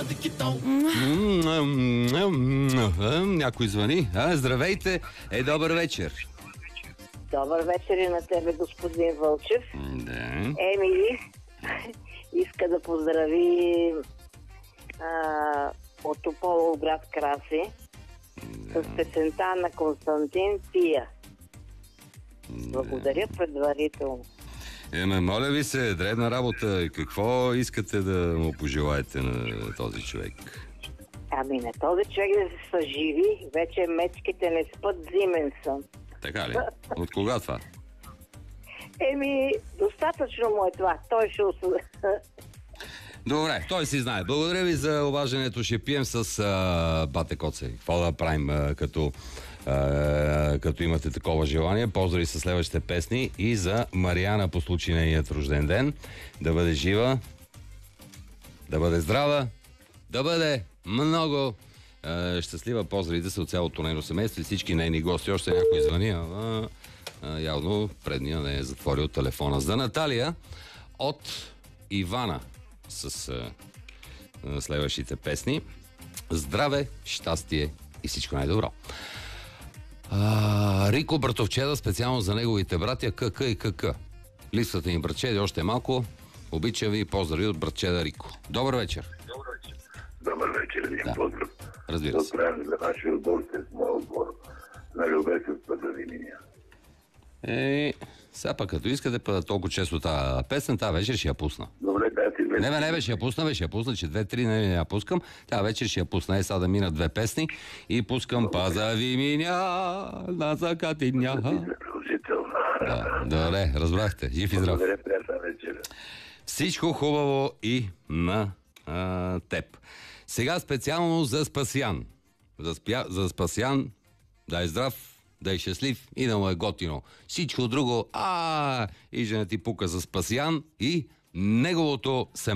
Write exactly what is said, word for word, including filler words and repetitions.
Някой звъни. А, здравейте. Е, добър вечер. Добър вечер и на тебе, господин Вълчев. Да. Емили иска да поздрави а, от Тополов град Краси да. С песента на Константин Тия. Благодаря предварително. Ема, моля ви се, дребна работа. Какво искате да му пожелаете на този човек? Ами на този човек да се съживи. Вече мечките не спът, зимен сън. Така ли? От кога това? Еми, достатъчно му е това. Той ще... Добре, той си знае. Благодаря ви за обаждането. Ще пием с а, Бате Коце. Какво да правим, а, като, а, като имате такова желание? Поздрави с следващите песни и за Мариана по случай нейният рожден ден. Да бъде жива, да бъде здрава, да бъде много а, щастлива. Поздравите се от цялото нейно семейство и всички нейни гости. Още някой звъни, а, а, явно предния не е затворил телефона. За Наталия от Ивана с а, следващите песни. Здраве, щастие и всичко най-добро. А, Рико Братовчеда специално за неговите братя КК и КК. Липсвата им братчеди още малко. Обича ви и поздрави от братчеда Рико. Добър вечер. Добър вечер. Добър вечер, един да. Поздрав. Разбира се. Отправям за нашия отбор с моя отбор на любец от пътави линия. Е, сега пък като искате па, толкова често тази песен, тази вечер ще я пусна. Добре, да ти вечер. Не, бе, не, бе, ще я пусна, бе, ще я пусна, че две-три не, не я пускам. Тази вечер ще я пусна. Е, сега да минат две песни и пускам Пазави миня на закатиня. Да, добре, разбрахте. Жив и здрав. Благодаря, приятна вечер. Всичко хубаво и на а, теб. Сега специално за Спасян. За, спя... за Спасян да е здрав, да е щастлив и да му е готино. Всичко друго, а и жена ти пука за Спасян и неговото семейство.